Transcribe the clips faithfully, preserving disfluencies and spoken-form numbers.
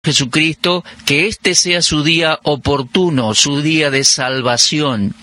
Jesucristo, que este sea su día oportuno, su día de salvación.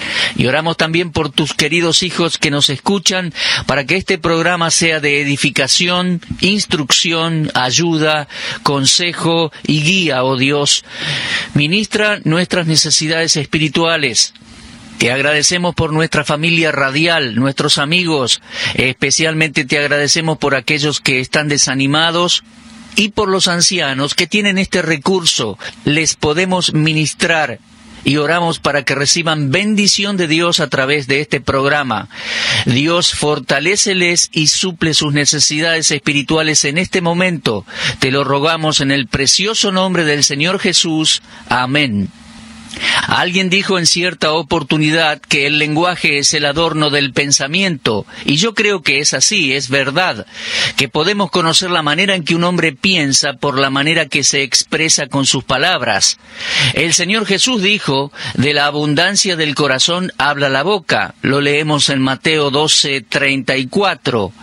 Y oramos también por tus queridos hijos que nos escuchan, para que este programa sea de edificación, instrucción, ayuda, consejo y guía, oh Dios. Ministra nuestras necesidades espirituales. Te agradecemos por nuestra familia radial, nuestros amigos. Especialmente te agradecemos por aquellos que están desanimados, y por los ancianos que tienen este recurso. Les podemos ministrar y oramos para que reciban bendición de Dios a través de este programa. Dios, fortaléceles y suple sus necesidades espirituales en este momento. Te lo rogamos en el precioso nombre del Señor Jesús. Amén. Alguien dijo en cierta oportunidad que el lenguaje es el adorno del pensamiento, y yo creo que es así, es verdad, que podemos conocer la manera en que un hombre piensa por la manera que se expresa con sus palabras. El Señor Jesús dijo, de la abundancia del corazón habla la boca. Lo leemos en Mateo doce, treinta y cuatro.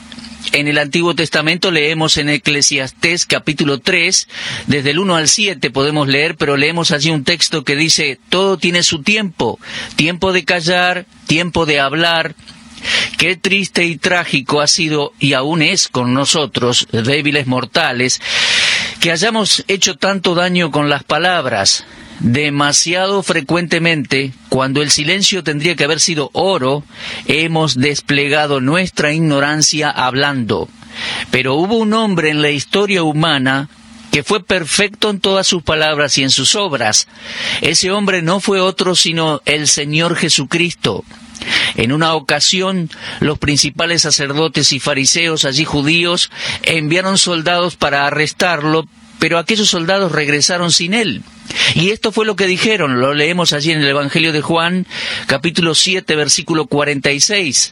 En el Antiguo Testamento leemos en Eclesiastés capítulo tres, desde el uno al siete podemos leer, pero leemos allí un texto que dice, todo tiene su tiempo, tiempo de callar, tiempo de hablar. Qué triste y trágico ha sido y aún es con nosotros, débiles mortales, que hayamos hecho tanto daño con las palabras. Demasiado frecuentemente, cuando el silencio tendría que haber sido oro, hemos desplegado nuestra ignorancia hablando. Pero hubo un hombre en la historia humana que fue perfecto en todas sus palabras y en sus obras. Ese hombre no fue otro sino el Señor Jesucristo. En una ocasión, los principales sacerdotes y fariseos allí judíos enviaron soldados para arrestarlo, pero aquellos soldados regresaron sin él. Y esto fue lo que dijeron, lo leemos allí en el Evangelio de Juan, capítulo siete, versículo cuarenta y seis.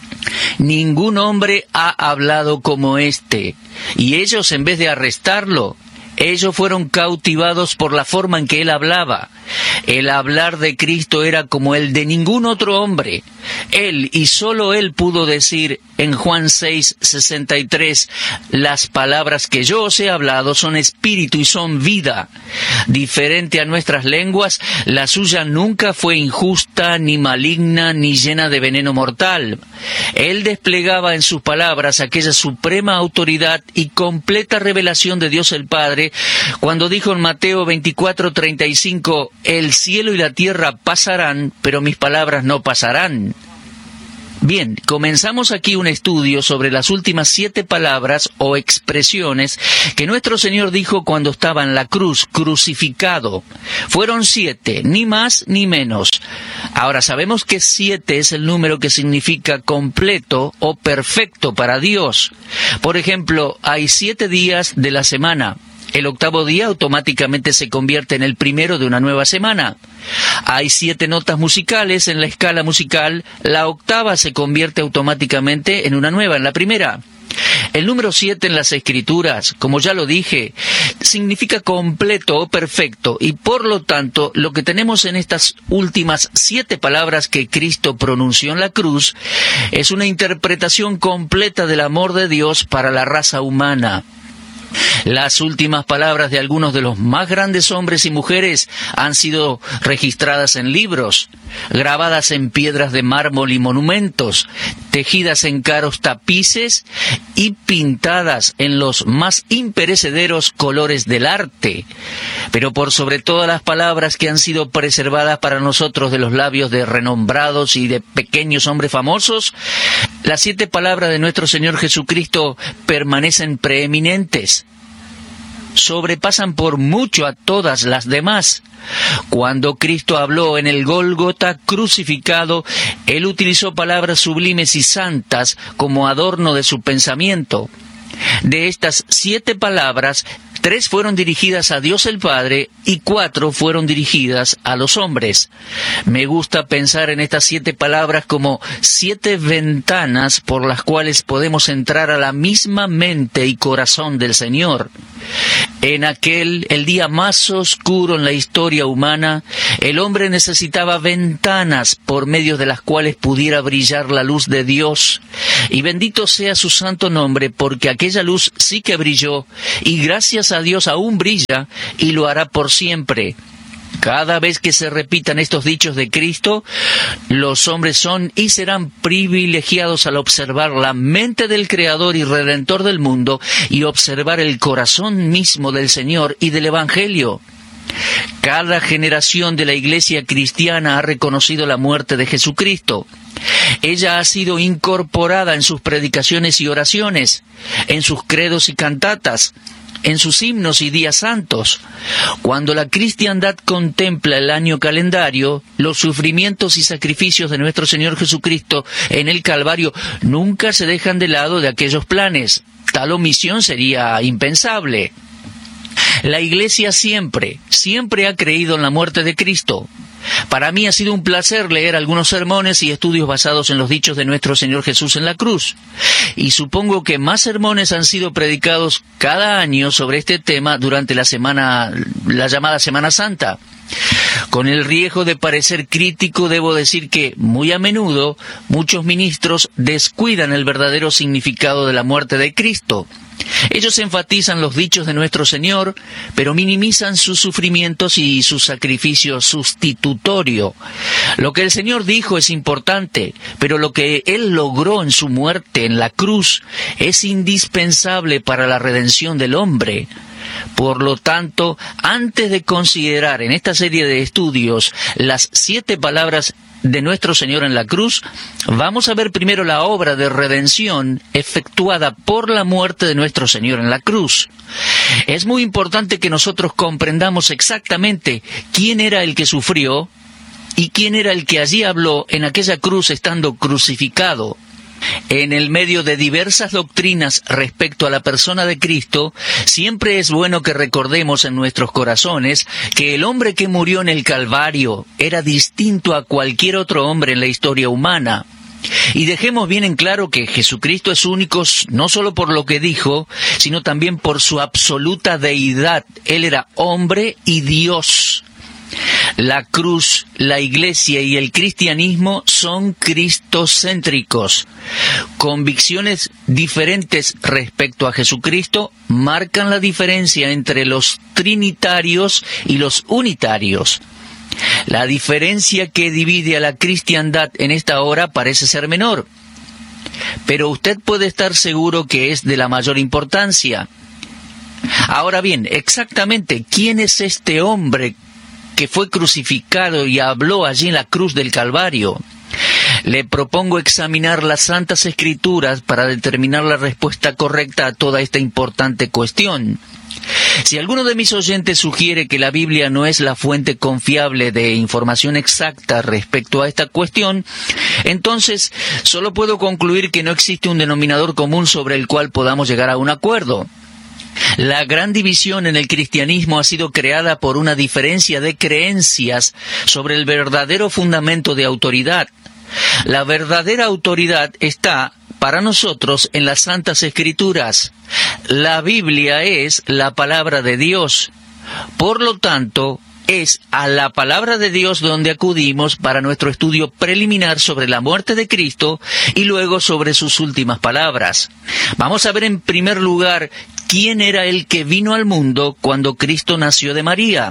Ningún hombre ha hablado como este. Y ellos, en vez de arrestarlo, ellos fueron cautivados por la forma en que él hablaba. El hablar de Cristo era como el de ningún otro hombre. Él, y solo él, pudo decir en Juan seis, sesenta y tres, las palabras que yo os he hablado son espíritu y son vida. Diferente a nuestras lenguas, la suya nunca fue injusta, ni maligna, ni llena de veneno mortal. Él desplegaba en sus palabras aquella suprema autoridad y completa revelación de Dios el Padre, cuando dijo en Mateo veinticuatro, treinta y cinco, el cielo y la tierra pasarán, pero mis palabras no pasarán. Bien, comenzamos aquí un estudio sobre las últimas siete palabras o expresiones que nuestro Señor dijo cuando estaba en la cruz, crucificado. Fueron siete, ni más ni menos. Ahora, sabemos que siete es el número que significa completo o perfecto para Dios. Por ejemplo, hay siete días de la semana. El octavo día automáticamente se convierte en el primero de una nueva semana. Hay siete notas musicales en la escala musical, la octava se convierte automáticamente en una nueva, en la primera. El número siete en las Escrituras, como ya lo dije, significa completo o perfecto, y por lo tanto, lo que tenemos en estas últimas siete palabras que Cristo pronunció en la cruz, es una interpretación completa del amor de Dios para la raza humana. Las últimas palabras de algunos de los más grandes hombres y mujeres han sido registradas en libros, grabadas en piedras de mármol y monumentos, tejidas en caros tapices y pintadas en los más imperecederos colores del arte. Pero por sobre todas las palabras que han sido preservadas para nosotros de los labios de renombrados y de pequeños hombres famosos, las siete palabras de nuestro Señor Jesucristo permanecen preeminentes. Sobrepasan por mucho a todas las demás. Cuando Cristo habló en el Gólgota crucificado, Él utilizó palabras sublimes y santas como adorno de su pensamiento. De estas siete palabras, tres fueron dirigidas a Dios el Padre y cuatro fueron dirigidas a los hombres. Me gusta pensar en estas siete palabras como siete ventanas por las cuales podemos entrar a la misma mente y corazón del Señor. En aquel, el día más oscuro en la historia humana, el hombre necesitaba ventanas por medio de las cuales pudiera brillar la luz de Dios. Y bendito sea su santo nombre, porque aquel aquella luz sí que brilló, y gracias a Dios aún brilla, y lo hará por siempre. Cada vez que se repitan estos dichos de Cristo, los hombres son y serán privilegiados al observar la mente del Creador y Redentor del mundo y observar el corazón mismo del Señor y del Evangelio. Cada generación de la Iglesia cristiana ha reconocido la muerte de Jesucristo. Ella ha sido incorporada en sus predicaciones y oraciones, en sus credos y cantatas, en sus himnos y días santos. Cuando la cristiandad contempla el año calendario, los sufrimientos y sacrificios de nuestro Señor Jesucristo en el Calvario nunca se dejan de lado de aquellos planes. Tal omisión sería impensable. La Iglesia siempre, siempre ha creído en la muerte de Cristo. Para mí ha sido un placer leer algunos sermones y estudios basados en los dichos de nuestro Señor Jesús en la cruz. Y supongo que más sermones han sido predicados cada año sobre este tema durante la semana, la llamada Semana Santa. Con el riesgo de parecer crítico, debo decir que, muy a menudo, muchos ministros descuidan el verdadero significado de la muerte de Cristo. Ellos enfatizan los dichos de nuestro Señor, pero minimizan sus sufrimientos y su sacrificio sustitutorio. Lo que el Señor dijo es importante, pero lo que Él logró en su muerte en la cruz es indispensable para la redención del hombre. Por lo tanto, antes de considerar en esta serie de estudios las siete palabras de nuestro Señor en la cruz, vamos a ver primero la obra de redención efectuada por la muerte de nuestro Señor en la cruz. Es muy importante que nosotros comprendamos exactamente quién era el que sufrió y quién era el que allí habló en aquella cruz estando crucificado. En el medio de diversas doctrinas respecto a la persona de Cristo, siempre es bueno que recordemos en nuestros corazones que el hombre que murió en el Calvario era distinto a cualquier otro hombre en la historia humana. Y dejemos bien en claro que Jesucristo es único no solo por lo que dijo, sino también por su absoluta deidad. Él era hombre y Dios. La cruz, la Iglesia y el cristianismo son cristocéntricos. Convicciones diferentes respecto a Jesucristo marcan la diferencia entre los trinitarios y los unitarios. La diferencia que divide a la cristiandad en esta hora parece ser menor, pero usted puede estar seguro que es de la mayor importancia. Ahora bien, exactamente, ¿quién es este hombre que fue crucificado y habló allí en la cruz del Calvario? Le propongo examinar las Santas Escrituras para determinar la respuesta correcta a toda esta importante cuestión. Si alguno de mis oyentes sugiere que la Biblia no es la fuente confiable de información exacta respecto a esta cuestión, entonces solo puedo concluir que no existe un denominador común sobre el cual podamos llegar a un acuerdo. La gran división en el cristianismo ha sido creada por una diferencia de creencias sobre el verdadero fundamento de autoridad. La verdadera autoridad está, para nosotros, en las Santas Escrituras. La Biblia es la palabra de Dios. Por lo tanto, es a la palabra de Dios donde acudimos para nuestro estudio preliminar sobre la muerte de Cristo y luego sobre sus últimas palabras. Vamos a ver en primer lugar quién era el que vino al mundo cuando Cristo nació de María.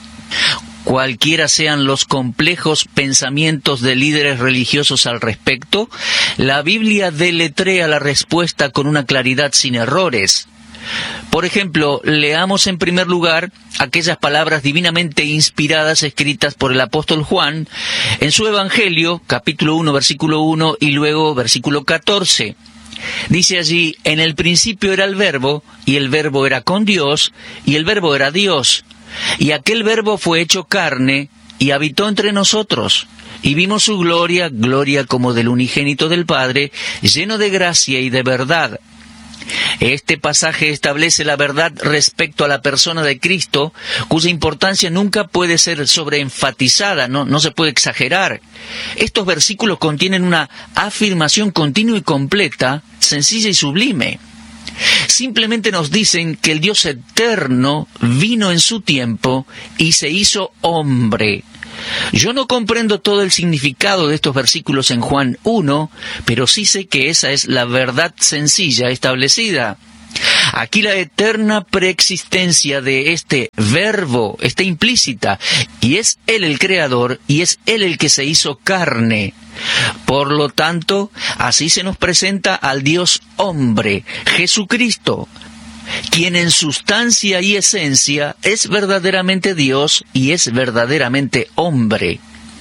Cualquiera sean los complejos pensamientos de líderes religiosos al respecto, la Biblia deletrea la respuesta con una claridad sin errores. Por ejemplo, leamos en primer lugar aquellas palabras divinamente inspiradas escritas por el apóstol Juan en su Evangelio, capítulo uno, versículo uno y luego versículo catorce. Dice allí: en el principio era el Verbo, y el Verbo era con Dios, y el Verbo era Dios. Y aquel Verbo fue hecho carne, y habitó entre nosotros. Y vimos su gloria, gloria como del unigénito del Padre, lleno de gracia y de verdad. Este pasaje establece la verdad respecto a la persona de Cristo, cuya importancia nunca puede ser sobreenfatizada, no, no se puede exagerar. Estos versículos contienen una afirmación continua y completa, sencilla y sublime. Simplemente nos dicen que el Dios eterno vino en su tiempo y se hizo hombre. Yo no comprendo todo el significado de estos versículos en Juan uno, pero sí sé que esa es la verdad sencilla establecida. Aquí la eterna preexistencia de este verbo está implícita, y es Él el creador, y es Él el que se hizo carne. Por lo tanto, así se nos presenta al Dios hombre, Jesucristo, quien en sustancia y esencia es verdaderamente Dios y es verdaderamente hombre.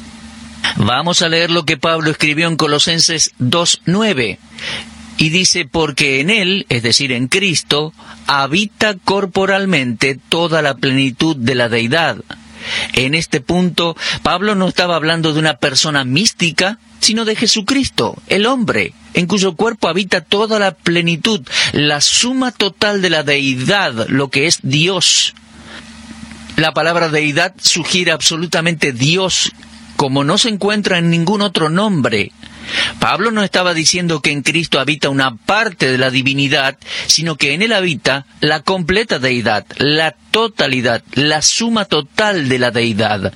Vamos a leer lo que Pablo escribió en Colosenses dos nueve. Y dice, porque en Él, es decir, en Cristo, habita corporalmente toda la plenitud de la deidad. En este punto, Pablo no estaba hablando de una persona mística, sino de Jesucristo, el hombre, en cuyo cuerpo habita toda la plenitud, la suma total de la deidad, lo que es Dios. La palabra deidad sugiere absolutamente Dios, como no se encuentra en ningún otro nombre. Pablo no estaba diciendo que en Cristo habita una parte de la divinidad, sino que en Él habita la completa deidad, la totalidad, la suma total de la deidad.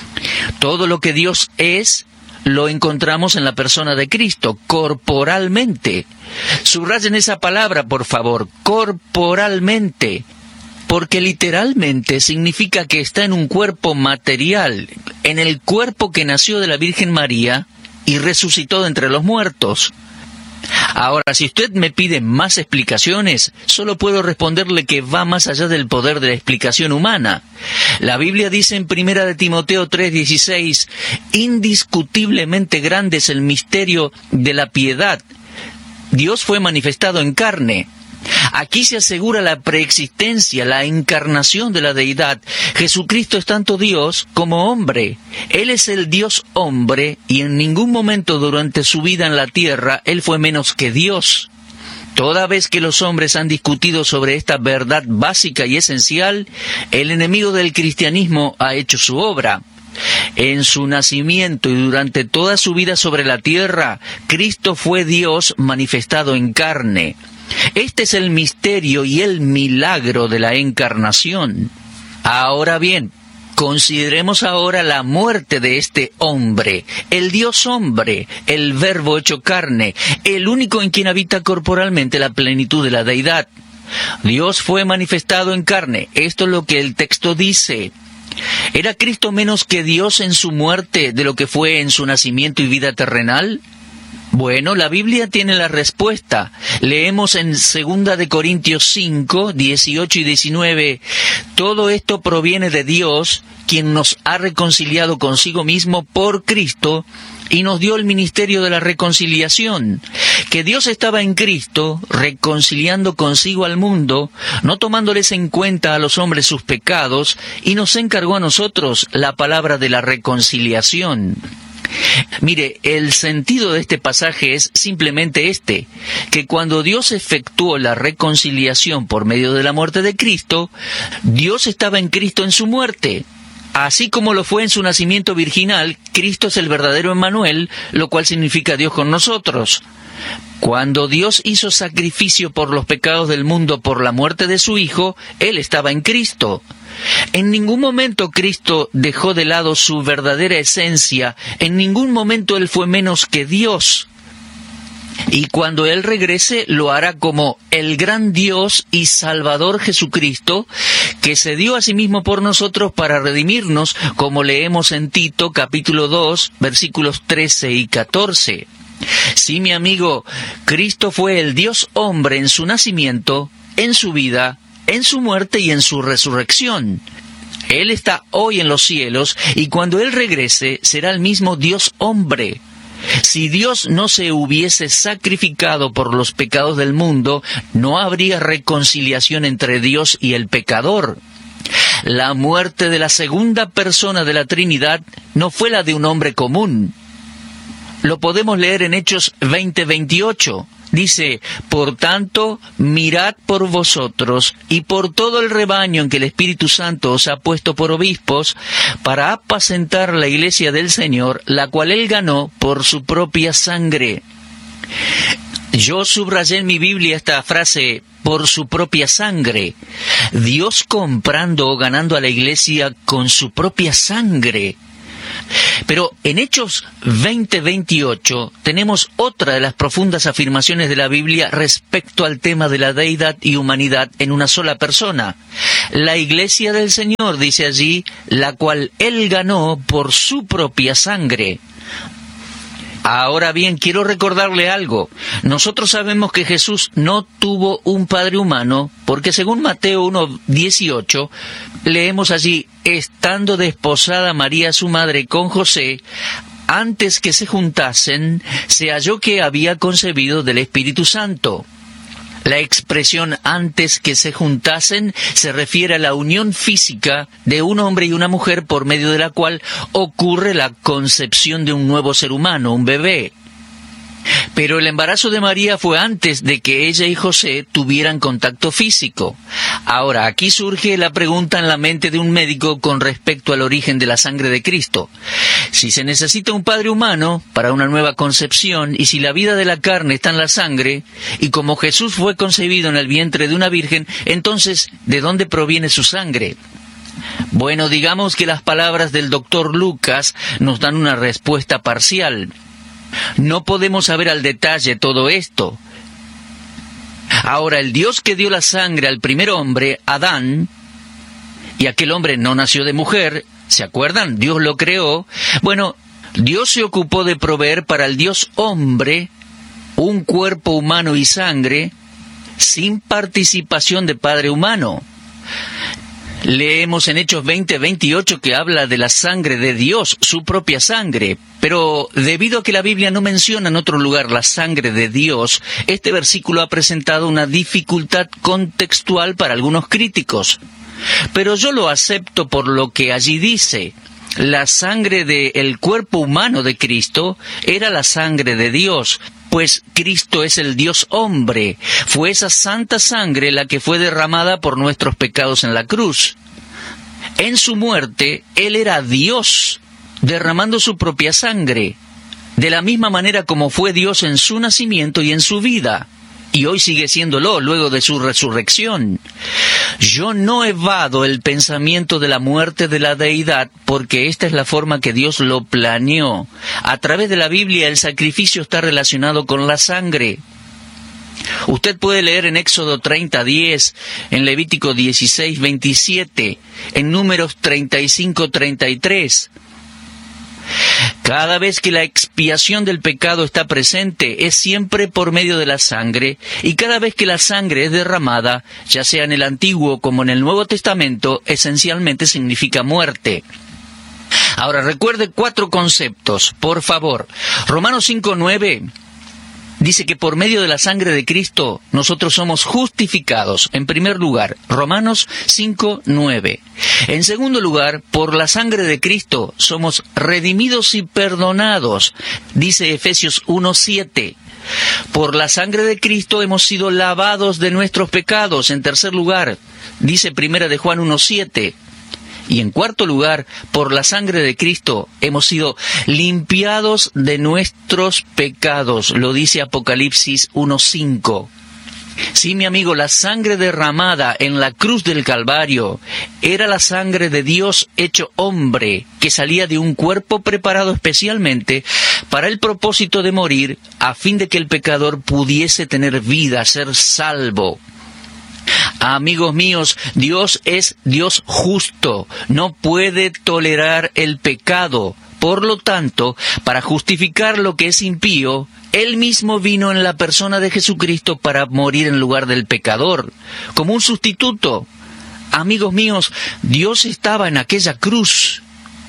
Todo lo que Dios es, lo encontramos en la persona de Cristo, corporalmente. Subrayen esa palabra, por favor, corporalmente, porque literalmente significa que está en un cuerpo material, en el cuerpo que nació de la Virgen María, y resucitó de entre los muertos. Ahora, si usted me pide más explicaciones, solo puedo responderle que va más allá del poder de la explicación humana. La Biblia dice en primera de Timoteo tres dieciséis, indiscutiblemente grande es el misterio de la piedad. Dios fue manifestado en carne. Aquí se asegura la preexistencia, la encarnación de la deidad. Jesucristo es tanto Dios como hombre. Él es el Dios hombre y en ningún momento durante su vida en la tierra Él fue menos que Dios. Toda vez que los hombres han discutido sobre esta verdad básica y esencial, el enemigo del cristianismo ha hecho su obra. En su nacimiento y durante toda su vida sobre la tierra, Cristo fue Dios manifestado en carne. Este es el misterio y el milagro de la encarnación. Ahora bien, consideremos ahora la muerte de este hombre, el Dios hombre, el Verbo hecho carne, el único en quien habita corporalmente la plenitud de la deidad. Dios fue manifestado en carne, esto es lo que el texto dice. ¿Era Cristo menos que Dios en su muerte de lo que fue en su nacimiento y vida terrenal? Bueno, la Biblia tiene la respuesta. Leemos en segunda de Corintios cinco, dieciocho y diecinueve. Todo esto proviene de Dios, quien nos ha reconciliado consigo mismo por Cristo y nos dio el ministerio de la reconciliación. Que Dios estaba en Cristo, reconciliando consigo al mundo, no tomándoles en cuenta a los hombres sus pecados, y nos encargó a nosotros la palabra de la reconciliación. Mire, el sentido de este pasaje es simplemente este, que cuando Dios efectuó la reconciliación por medio de la muerte de Cristo, Dios estaba en Cristo en su muerte. Así como lo fue en su nacimiento virginal, Cristo es el verdadero Emmanuel, lo cual significa Dios con nosotros. Cuando Dios hizo sacrificio por los pecados del mundo por la muerte de su Hijo, Él estaba en Cristo. En ningún momento Cristo dejó de lado su verdadera esencia, en ningún momento Él fue menos que Dios. Y cuando Él regrese, lo hará como el gran Dios y Salvador Jesucristo, que se dio a sí mismo por nosotros para redimirnos, como leemos en Tito capítulo dos, versículos trece y catorce. Sí, mi amigo, Cristo fue el Dios hombre en su nacimiento, en su vida, en su muerte y en su resurrección. Él está hoy en los cielos y cuando Él regrese será el mismo Dios hombre. Si Dios no se hubiese sacrificado por los pecados del mundo, no habría reconciliación entre Dios y el pecador. La muerte de la segunda persona de la Trinidad no fue la de un hombre común. Lo podemos leer en Hechos veinte veintiocho. Dice, por tanto, mirad por vosotros y por todo el rebaño en que el Espíritu Santo os ha puesto por obispos, para apacentar la iglesia del Señor, la cual Él ganó por su propia sangre. Yo subrayé en mi Biblia esta frase, por su propia sangre. Dios comprando o ganando a la iglesia con su propia sangre. Pero en Hechos veinte veintiocho tenemos otra de las profundas afirmaciones de la Biblia respecto al tema de la deidad y humanidad en una sola persona. La iglesia del Señor, dice allí, la cual Él ganó por su propia sangre. Ahora bien, quiero recordarle algo. Nosotros sabemos que Jesús no tuvo un padre humano, porque según Mateo uno dieciocho, leemos allí, estando desposada María su madre con José, antes que se juntasen, se halló que había concebido del Espíritu Santo. La expresión antes que se juntasen se refiere a la unión física de un hombre y una mujer por medio de la cual ocurre la concepción de un nuevo ser humano, un bebé. Pero el embarazo de María fue antes de que ella y José tuvieran contacto físico. Ahora, aquí surge la pregunta en la mente de un médico con respecto al origen de la sangre de Cristo. Si se necesita un padre humano para una nueva concepción, y si la vida de la carne está en la sangre, y como Jesús fue concebido en el vientre de una virgen, entonces, ¿de dónde proviene su sangre? Bueno, digamos que las palabras del doctor Lucas nos dan una respuesta parcial. No podemos saber al detalle todo esto. Ahora, el Dios que dio la sangre al primer hombre, Adán, y aquel hombre no nació de mujer, ¿se acuerdan? Dios lo creó. Bueno, Dios se ocupó de proveer para el Dios hombre un cuerpo humano y sangre sin participación de padre humano. Leemos en Hechos veinte veintiocho que habla de la sangre de Dios, su propia sangre. Pero debido a que la Biblia no menciona en otro lugar la sangre de Dios, este versículo ha presentado una dificultad contextual para algunos críticos. Pero yo lo acepto por lo que allí dice. La sangre del cuerpo humano de Cristo era la sangre de Dios, pues Cristo es el Dios hombre. Fue esa santa sangre la que fue derramada por nuestros pecados en la cruz. En su muerte, Él era Dios, derramando su propia sangre, de la misma manera como fue Dios en su nacimiento y en su vida. Y hoy sigue siéndolo luego de su resurrección. Yo no evado el pensamiento de la muerte de la deidad, porque esta es la forma que Dios lo planeó. A través de la Biblia el sacrificio está relacionado con la sangre. Usted puede leer en Éxodo treinta diez, en Levítico dieciséis veintisiete, en Números treinta y cinco treinta y tres. Cada vez que la expiación del pecado está presente, es siempre por medio de la sangre, y cada vez que la sangre es derramada, ya sea en el Antiguo como en el Nuevo Testamento, esencialmente significa muerte. Ahora, recuerde cuatro conceptos, por favor. Romanos cinco nueve dice que por medio de la sangre de Cristo nosotros somos justificados. En primer lugar, Romanos cinco nueve. En segundo lugar, por la sangre de Cristo somos redimidos y perdonados. Dice Efesios uno siete. Por la sangre de Cristo hemos sido lavados de nuestros pecados. En tercer lugar, dice Primera de Juan uno siete. Y en cuarto lugar, por la sangre de Cristo hemos sido limpiados de nuestros pecados. Lo dice Apocalipsis uno cinco. Sí, mi amigo, la sangre derramada en la cruz del Calvario era la sangre de Dios hecho hombre, que salía de un cuerpo preparado especialmente para el propósito de morir, a fin de que el pecador pudiese tener vida, ser salvo. Amigos míos, Dios es Dios justo, no puede tolerar el pecado. Por lo tanto, para justificar lo que es impío, Él mismo vino en la persona de Jesucristo para morir en lugar del pecador, como un sustituto. Amigos míos, Dios estaba en aquella cruz.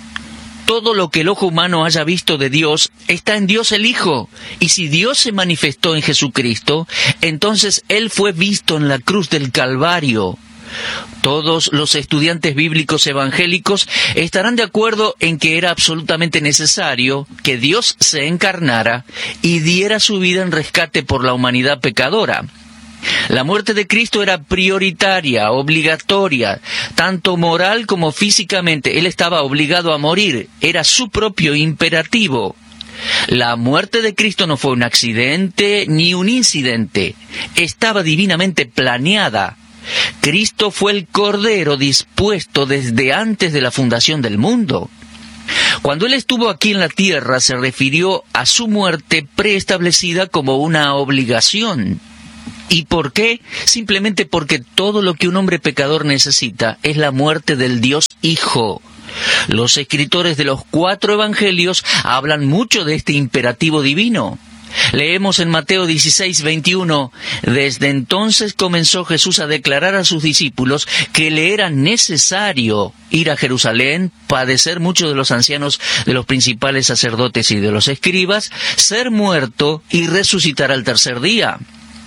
Todo lo que el ojo humano haya visto de Dios está en Dios el Hijo. Y si Dios se manifestó en Jesucristo, entonces Él fue visto en la cruz del Calvario. Todos los estudiantes bíblicos evangélicos estarán de acuerdo en que era absolutamente necesario que Dios se encarnara y diera su vida en rescate por la humanidad pecadora. La muerte de Cristo era prioritaria, obligatoria, tanto moral como físicamente. Él estaba obligado a morir, era su propio imperativo. La muerte de Cristo no fue un accidente ni un incidente, estaba divinamente planeada. Cristo fue el Cordero dispuesto desde antes de la fundación del mundo. Cuando Él estuvo aquí en la tierra, se refirió a su muerte preestablecida como una obligación. ¿Y por qué? Simplemente porque todo lo que un hombre pecador necesita es la muerte del Dios Hijo. Los escritores de los cuatro evangelios hablan mucho de este imperativo divino. Leemos en Mateo dieciséis, veintiuno, desde entonces comenzó Jesús a declarar a sus discípulos que le era necesario ir a Jerusalén, padecer mucho de los ancianos, de los principales sacerdotes y de los escribas, ser muerto y resucitar al tercer día.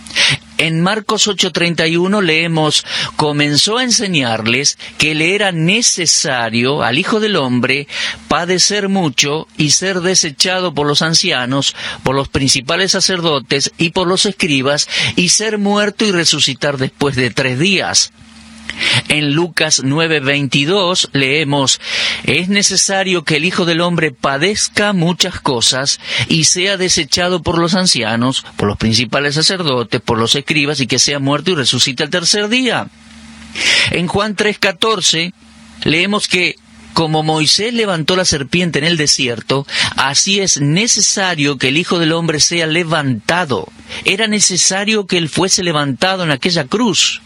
En Marcos ocho, treinta y uno leemos, comenzó a enseñarles que le era necesario al Hijo del Hombre padecer mucho y ser desechado por los ancianos, por los principales sacerdotes y por los escribas, y ser muerto y resucitar después de tres días. En Lucas nueve, veintidós leemos, es necesario que el Hijo del Hombre padezca muchas cosas y sea desechado por los ancianos, por los principales sacerdotes, por los escribas, y que sea muerto y resucite al tercer día. En Juan tres, catorce leemos que como Moisés levantó la serpiente en el desierto, así es necesario que el Hijo del Hombre sea levantado. Era necesario que Él fuese levantado en aquella cruz.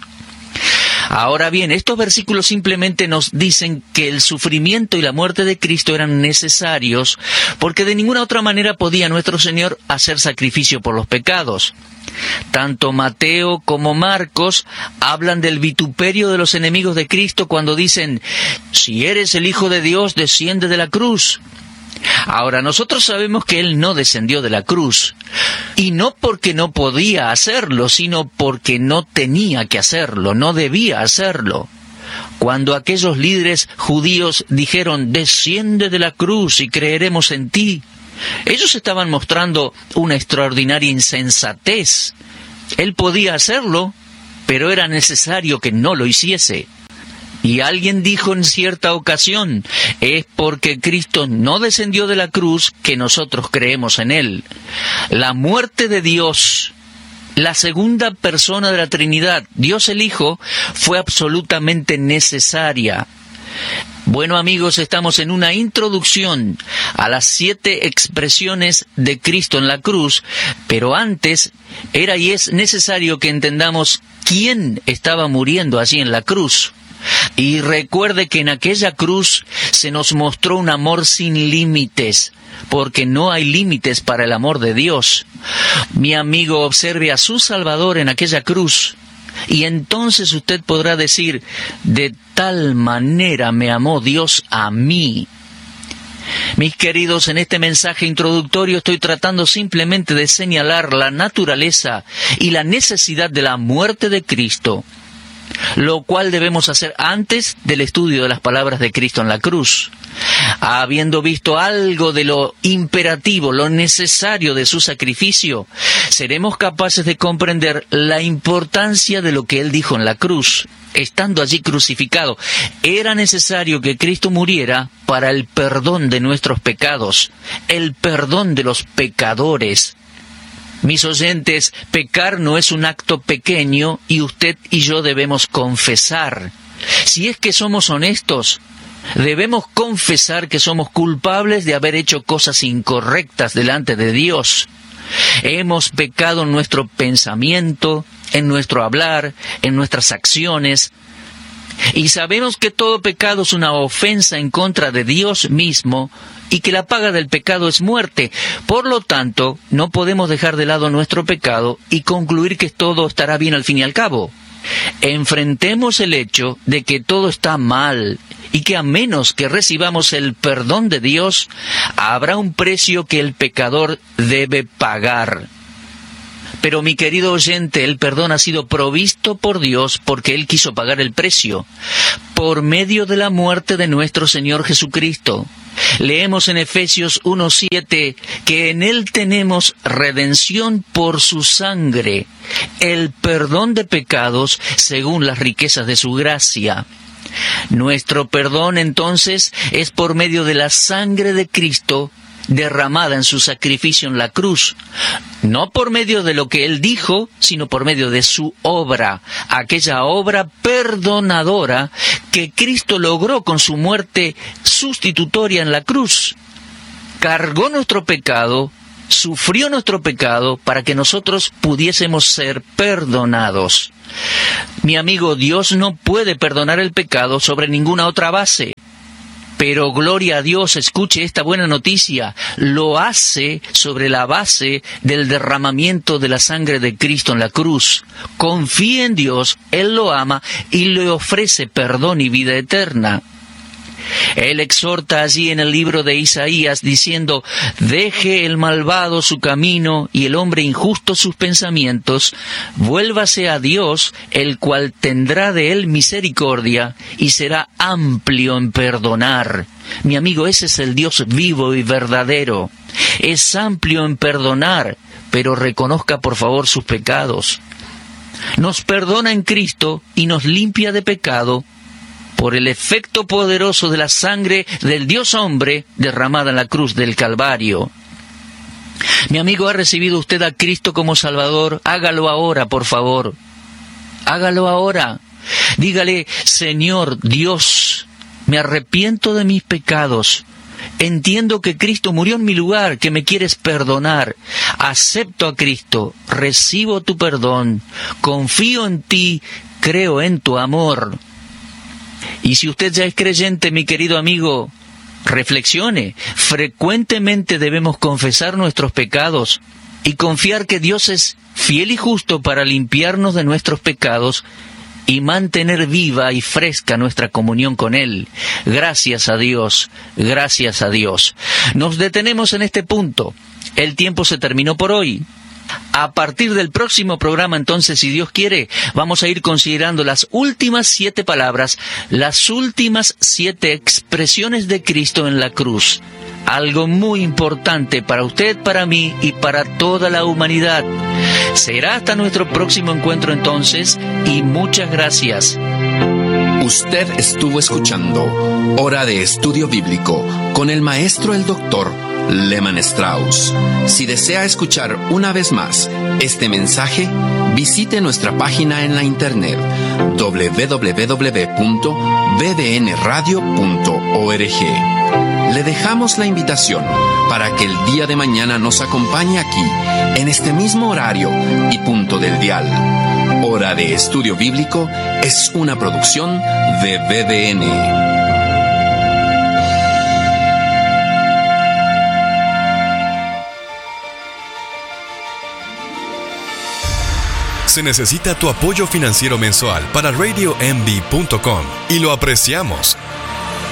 Ahora bien, estos versículos simplemente nos dicen que el sufrimiento y la muerte de Cristo eran necesarios, porque de ninguna otra manera podía nuestro Señor hacer sacrificio por los pecados. Tanto Mateo como Marcos hablan del vituperio de los enemigos de Cristo cuando dicen, si eres el Hijo de Dios, desciende de la cruz. Ahora, nosotros sabemos que Él no descendió de la cruz, y no porque no podía hacerlo, sino porque no tenía que hacerlo, no debía hacerlo. Cuando aquellos líderes judíos dijeron, desciende de la cruz y creeremos en ti, ellos estaban mostrando una extraordinaria insensatez. Él podía hacerlo, pero era necesario que no lo hiciese. Y alguien dijo en cierta ocasión, es porque Cristo no descendió de la cruz que nosotros creemos en Él. La muerte de Dios, la segunda persona de la Trinidad, Dios el Hijo, fue absolutamente necesaria. Bueno, amigos, estamos en una introducción a las siete expresiones de Cristo en la cruz, pero antes era y es necesario que entendamos quién estaba muriendo allí en la cruz. Y recuerde que en aquella cruz se nos mostró un amor sin límites, porque no hay límites para el amor de Dios. Mi amigo, observe a su Salvador en aquella cruz, y entonces usted podrá decir, de tal manera me amó Dios a mí. Mis queridos, en este mensaje introductorio estoy tratando simplemente de señalar la naturaleza y la necesidad de la muerte de Cristo, lo cual debemos hacer antes del estudio de las palabras de Cristo en la cruz. Habiendo visto algo de lo imperativo, lo necesario de su sacrificio, seremos capaces de comprender la importancia de lo que Él dijo en la cruz. Estando allí crucificado, era necesario que Cristo muriera para el perdón de nuestros pecados, el perdón de los pecadores. Mis oyentes, pecar no es un acto pequeño y usted y yo debemos confesar. Si es que somos honestos, debemos confesar que somos culpables de haber hecho cosas incorrectas delante de Dios. Hemos pecado en nuestro pensamiento, en nuestro hablar, en nuestras acciones. Y sabemos que todo pecado es una ofensa en contra de Dios mismo y que la paga del pecado es muerte. Por lo tanto, no podemos dejar de lado nuestro pecado y concluir que todo estará bien al fin y al cabo. Enfrentemos el hecho de que todo está mal y que a menos que recibamos el perdón de Dios, habrá un precio que el pecador debe pagar. Pero mi querido oyente, el perdón ha sido provisto por Dios porque Él quiso pagar el precio, por medio de la muerte de nuestro Señor Jesucristo. Leemos en Efesios uno siete que en Él tenemos redención por su sangre, el perdón de pecados según las riquezas de su gracia. Nuestro perdón entonces es por medio de la sangre de Cristo derramada en su sacrificio en la cruz, no por medio de lo que Él dijo, sino por medio de su obra, aquella obra perdonadora que Cristo logró con su muerte sustitutoria en la cruz. Cargó nuestro pecado, sufrió nuestro pecado para que nosotros pudiésemos ser perdonados. Mi amigo, Dios no puede perdonar el pecado sobre ninguna otra base. Pero gloria a Dios, escuche esta buena noticia, lo hace sobre la base del derramamiento de la sangre de Cristo en la cruz. Confíe en Dios, Él lo ama y le ofrece perdón y vida eterna. Él exhorta allí en el libro de Isaías diciendo: deje el malvado su camino y el hombre injusto sus pensamientos, vuélvase a Dios, el cual tendrá de él misericordia y será amplio en perdonar. Mi amigo, ese es el Dios vivo y verdadero. Es amplio en perdonar, pero reconozca por favor sus pecados. Nos perdona en Cristo y nos limpia de pecado por el efecto poderoso de la sangre del Dios hombre derramada en la cruz del Calvario. Mi amigo, ¿ha recibido usted a Cristo como Salvador? Hágalo ahora, por favor. Hágalo ahora. Dígale: Señor Dios, me arrepiento de mis pecados. Entiendo que Cristo murió en mi lugar, que me quieres perdonar. Acepto a Cristo, recibo tu perdón, confío en ti, creo en tu amor. Y si usted ya es creyente, mi querido amigo, reflexione. Frecuentemente debemos confesar nuestros pecados y confiar que Dios es fiel y justo para limpiarnos de nuestros pecados y mantener viva y fresca nuestra comunión con Él. Gracias a Dios, gracias a Dios. Nos detenemos en este punto. El tiempo se terminó por hoy. A partir del próximo programa, entonces, si Dios quiere, vamos a ir considerando las últimas siete palabras, las últimas siete expresiones de Cristo en la cruz. Algo muy importante para usted, para mí y para toda la humanidad. Será hasta nuestro próximo encuentro entonces, y muchas gracias. Usted estuvo escuchando Hora de Estudio Bíblico con el maestro el doctor Lehman Strauss. Si desea escuchar una vez más este mensaje, visite nuestra página en la internet doble u doble u doble u punto b d n radio punto org. Le dejamos la invitación para que el día de mañana nos acompañe aquí, en este mismo horario y punto del dial. Hora de Estudio Bíblico es una producción de B D N. Se necesita tu apoyo financiero mensual para radio m b punto com y lo apreciamos.